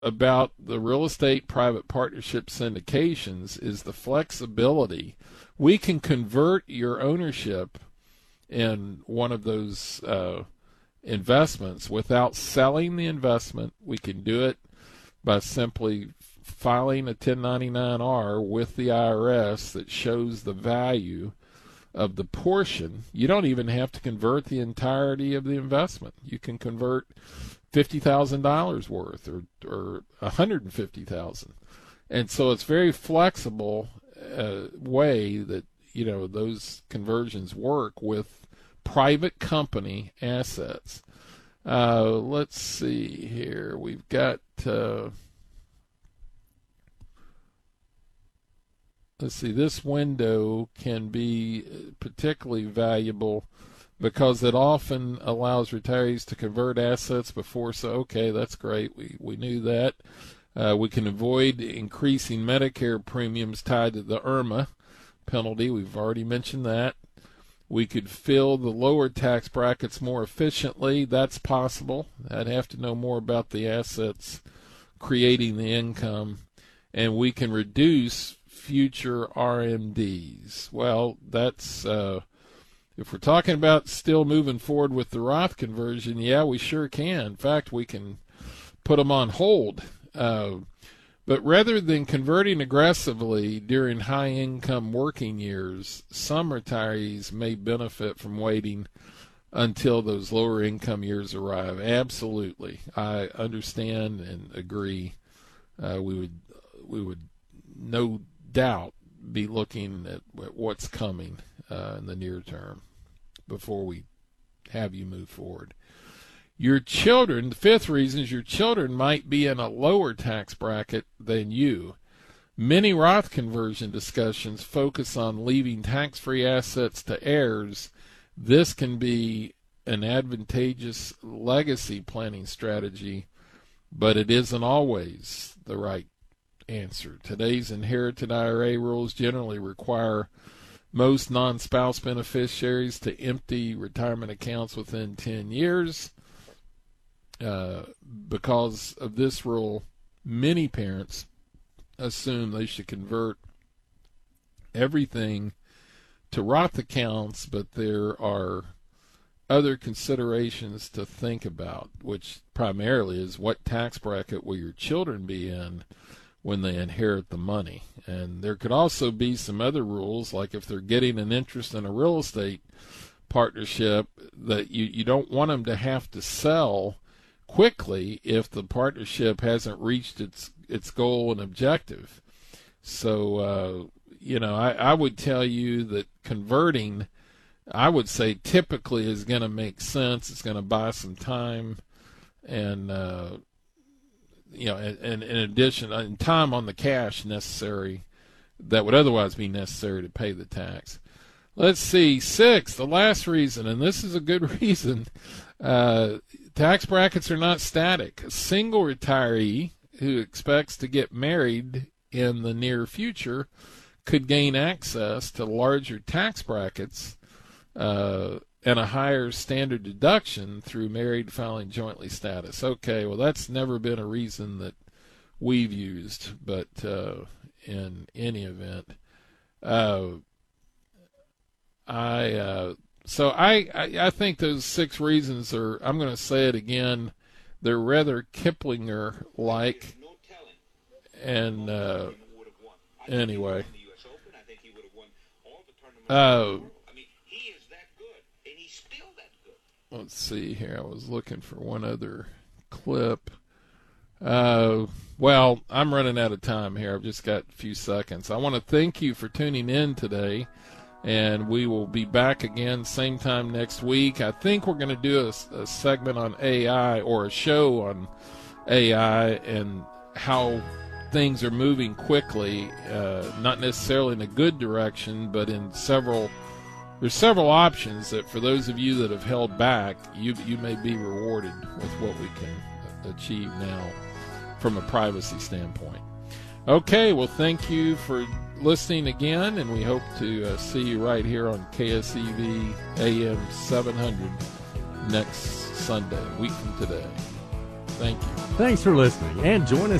about the real estate private partnership syndications is the flexibility. We can convert your ownership in one of those investments without selling the investment. We can do it by simply filing a 1099-R with the IRS that shows the value of the portion. You don't even have to convert the entirety of the investment. You can convert $50,000 worth or $150,000, and so it's very flexible way that those conversions work with private company assets. Let's see here. We've got let's see. This window can be particularly valuable because it often allows retirees to convert assets before. So, okay, that's great. We knew that. We can avoid increasing Medicare premiums tied to the IRMA penalty. We've already mentioned that. We could fill the lower tax brackets more efficiently. That's possible. I'd have to know more about the assets creating the income. And we can reduce future RMDs. Well, that's if we're talking about still moving forward with the Roth conversion, yeah, we sure can. In fact, we can put them on hold. But rather than converting aggressively during high-income working years, some retirees may benefit from waiting until those lower-income years arrive. Absolutely, I understand and agree. We would no doubt be looking at what's coming in the near term before we have you move forward. Your children, the fifth reason is your children might be in a lower tax bracket than you. Many Roth conversion discussions focus on leaving tax-free assets to heirs. This can be an advantageous legacy planning strategy, but it isn't always the right answer. Today's inherited IRA rules generally require most non-spouse beneficiaries to empty retirement accounts within 10 years. Because of this rule, many parents assume they should convert everything to Roth accounts, but there are other considerations to think about, which primarily is what tax bracket will your children be in when they inherit the money. And there could also be some other rules, like if they're getting an interest in a real estate partnership, that you don't want them to have to sell quickly if the partnership hasn't reached its goal and objective. So, I would tell you that converting, I would say, typically is going to make sense. It's going to buy some time, and and in addition, and time on the cash necessary that would otherwise be necessary to pay the tax. Let's see, 6, the last reason, and this is a good reason. Tax brackets are not static. A single retiree who expects to get married in the near future could gain access to larger tax brackets and a higher standard deduction through married filing jointly status. Okay, well, that's never been a reason that we've used, but in any event, So I think those 6 reasons are, I'm going to say it again, they're rather Kiplinger-like. And anyway. Let's see here. I was looking for one other clip. Well, I'm running out of time here. I've just got a few seconds. I want to thank you for tuning in today. And we will be back again same time next week. I think we're going to do a segment on AI, or a show on AI and how things are moving quickly, not necessarily in a good direction, but in there's several options that for those of you that have held back, you may be rewarded with what we can achieve now from a privacy standpoint. Okay, well, thank you for listening again, and we hope to see you right here on KSEV AM 700 next Sunday, a week from today. Thank you. Thanks for listening, and join us